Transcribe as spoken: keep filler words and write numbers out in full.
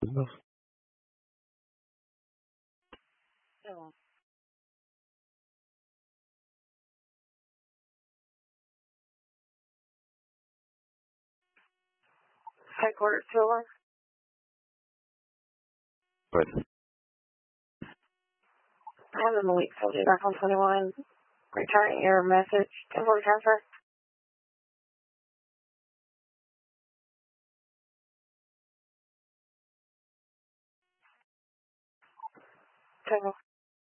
No. Oh. Headquarters Silver. Good. I have a Malik Soldier back on twenty-one. Returning your message. ten forty transfer. ten